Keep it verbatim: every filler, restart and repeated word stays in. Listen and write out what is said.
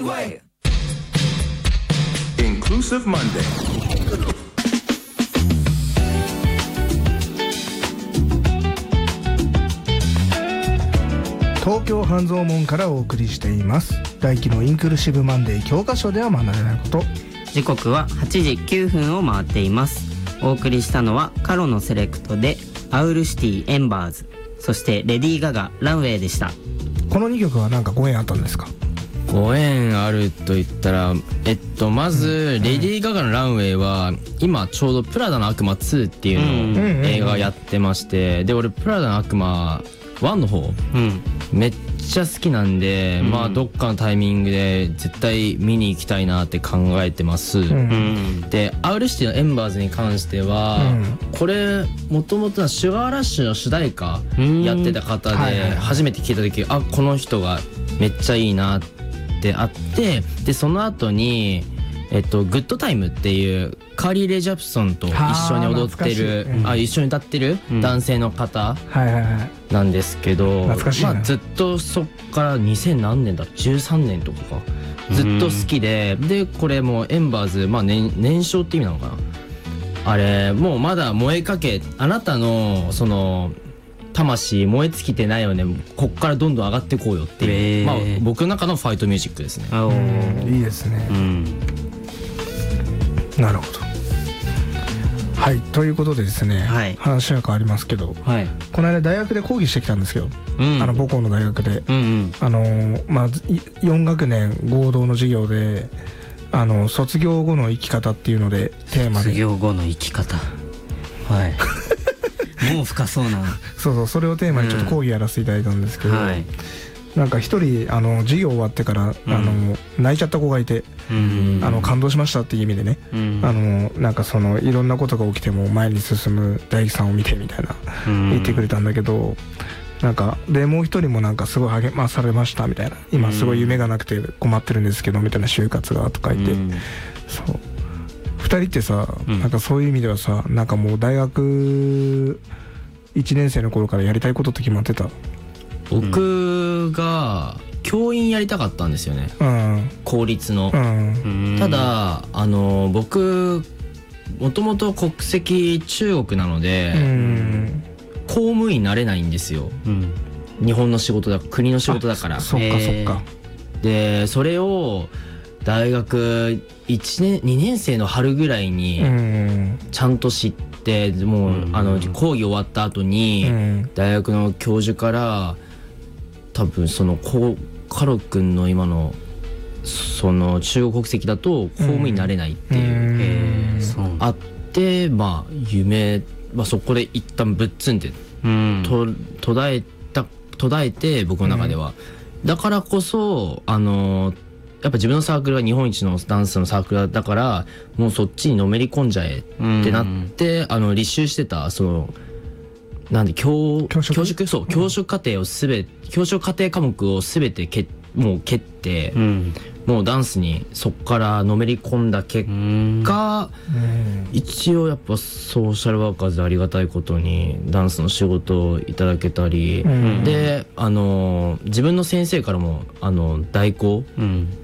Runway Inclusive Monday 東京半蔵門からお送りしています大輝のインクルーシブマンデー教科書では学べないこと。 時刻ははちじきゅうふんを回っています。お送りしたのはカロのセレクトでアウルシティエンバーズ、そしてレディーガガランウェイでした。 このにきょくは何かご縁あったんですか？ ご縁あると言ったら、えっとまず、うん、レディー・ガガのランウェイは今ちょうどプラダの悪魔ツーっていうのを映画やってまして、で俺プラダの悪魔ワンの方、うん、めっちゃ好きなんで、うん、まあどっかのタイミングで絶対見に行きたいなって考えてます、うん、でアウルシティのエンバーズに関しては、うん、これもともとはシュガーラッシュの主題歌やってた方で、初めて聞いた時、あこの人がめっちゃいいなってあって、でその後にえっと、グッドタイムっていうカーリー・レイ・ジャプソンと一緒に踊ってる、うん、あ一緒に歌ってる男性の方なんですけど、まあ、ずっとそっからにせん何年だじゅうさんねんとかかずっと好きで、うん、でこれもエンバーズ、まあ、年, 年少って意味なのかな、あれもうまだ燃えかけ、あなたのその魂燃え尽きてないよね、こっからどんどん上がってこうよっていう、まあ、僕の中のファイトミュージックですね。 うん、いいですね、うん、なるほど。はいということでですね、はい、話は変わりますけど、はい、この間大学で講義してきたんですけど、うん、あの母校の大学で、うんうん、あのまあよん学年合同の授業であの卒業後の生き方っていうのでテーマで、 卒業後の生き方、はいもう深そうなそうそう、それをテーマにちょっと講義やらせていただいたんですけど、うんはい、なんか一人あの授業終わってから、うん、あの泣いちゃった子がいて、うん、あの感動しましたっていう意味でね、うん、あのなんかそのいろんなことが起きても前に進む大樹さんを見てみたいな、うん、言ってくれたんだけど、なんかでもう一人もなんかすごい励まされましたみたいな、今すごい夢がなくて困ってるんですけどみたいな、就活がとか言って、うん、そうふたりってさ、うん、なんかそういう意味ではさ、なんかもう大学いちねん生の頃からやりたいことって決まってた？ 僕が教員やりたかったんですよね、うん、公立の、うん、ただあの僕もともと国籍中国なので、うん、公務員になれないんですよ、うん、日本の仕事だ、国の仕事だから。 そっかそっか。 でそれを大学いちねんにねん生の春ぐらいにちゃんと知って、もうあの講義終わった後に大学の教授から多分そのカロ君の今のその中国国籍だと公務員になれないっていうあって、まあ夢、まあ、そこで一旦ぶっつんでと途絶えた途絶えて、僕の中ではだからこそあのやっぱ自分のサークルが日本一のダンスのサークルだから、もうそっちにのめり込んじゃえってなって、あの履修してたそのなんで教教職そう教職課程をすべ教職課程科目をすべてけもう蹴って、うん、もうダンスにそっからのめり込んだ結果、一応やっぱソーシャルワーカーズでありがたいことにダンスの仕事をいただけたり、であの自分の先生からもあの代行